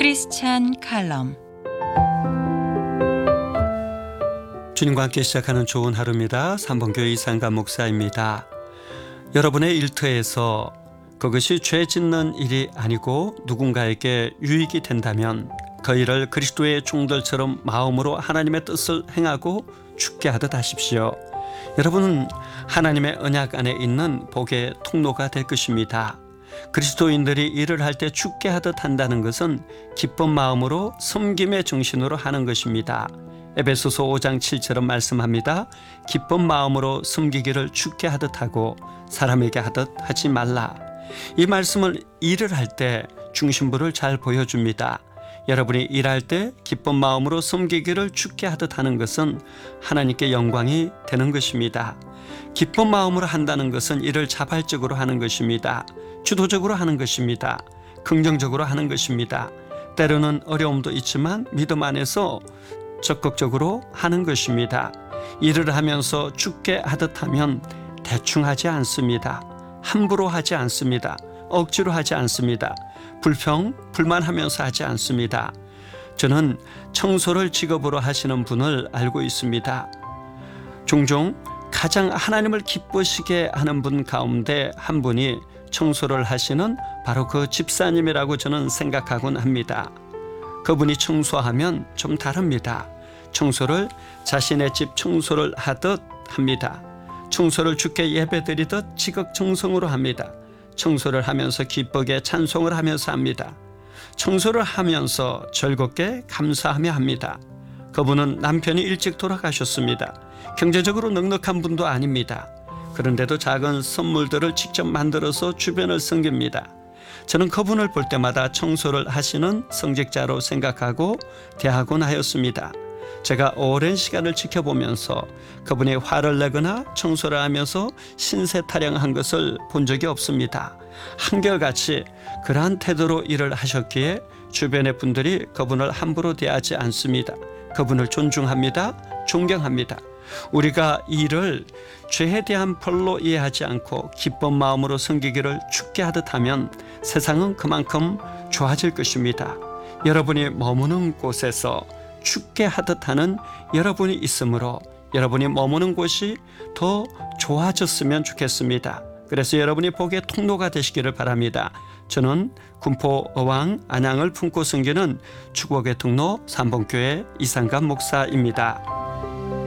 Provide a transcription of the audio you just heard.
크리스찬 칼럼. 주님과 함께 시작하는 좋은 하루입니다. 삼봉교회 이상감 목사입니다. 여러분의 일터에서 그것이 죄 짓는 일이 아니고 누군가에게 유익이 된다면 그 일을 그리스도의 종들처럼 마음으로 하나님의 뜻을 행하고 죽게 하듯 하십시오. 여러분은 하나님의 언약 안에 있는 복의 통로가 될 것입니다. 그리스도인들이 일을 할 때 죽게 하듯 한다는 것은 기쁜 마음으로 섬김의 정신으로 하는 것입니다. 에베소서 5장 7처럼 말씀합니다. 기쁜 마음으로 섬기기를 죽게 하듯 하고 사람에게 하듯 하지 말라. 이 말씀을 일을 할 때 중심부를 잘 보여줍니다. 여러분이 일할 때 기쁜 마음으로 섬기기를 죽게 하듯 하는 것은 하나님께 영광이 되는 것입니다. 기쁜 마음으로 한다는 것은 일을 자발적으로 하는 것입니다. 주도적으로 하는 것입니다. 긍정적으로 하는 것입니다. 때로는 어려움도 있지만 믿음 안에서 적극적으로 하는 것입니다. 일을 하면서 죽게 하듯 하면 대충 하지 않습니다. 함부로 하지 않습니다. 억지로 하지 않습니다. 불만하면서 하지 않습니다. 저는 청소를 직업으로 하시는 분을 알고 있습니다. 종종 가장 하나님을 기쁘시게 하는 분 가운데 한 분이 청소를 하시는 바로 그 집사님이라고 저는 생각하곤 합니다. 그분이 청소하면 좀 다릅니다. 청소를 자신의 집 청소를 하듯 합니다. 청소를 주께 예배드리듯 지극정성으로 합니다. 청소를 하면서 기쁘게 찬송을 하면서 합니다. 청소를 하면서 즐겁게 감사하며 합니다. 그분은 남편이 일찍 돌아가셨습니다. 경제적으로 넉넉한 분도 아닙니다. 그런데도 작은 선물들을 직접 만들어서 주변을 섬깁니다. 저는 그분을 볼 때마다 청소를 하시는 성직자로 생각하고 대하곤 하였습니다. 제가 오랜 시간을 지켜보면서 그분이 화를 내거나 청소를 하면서 신세 타령한 것을 본 적이 없습니다. 한결같이 그러한 태도로 일을 하셨기에 주변의 분들이 그분을 함부로 대하지 않습니다. 그분을 존중합니다. 존경합니다. 우리가 일을 죄에 대한 벌로 이해하지 않고 기쁜 마음으로 섬기기를 죽게 하듯 하면 세상은 그만큼 좋아질 것입니다. 여러분이 머무는 곳에서 죽게 하듯 하는 여러분이 있으므로 여러분이 머무는 곳이 더 좋아졌으면 좋겠습니다. 그래서 여러분이 복의 통로가 되시기를 바랍니다. 저는 군포어왕 안양을 품고 섬기는 축복의 통로 삼봉교회 이상감 목사입니다.